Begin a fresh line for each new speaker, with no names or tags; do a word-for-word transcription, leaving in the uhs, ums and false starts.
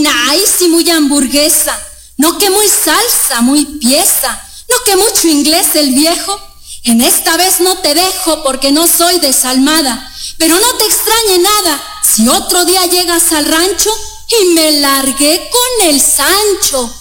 Ay, sí, muy hamburguesa. No que muy salsa, muy pieza. No que mucho inglés el viejo. En esta vez no te dejo porque no soy desalmada. Pero no te extrañe nada si otro día llegas al rancho y me largué con el Sancho.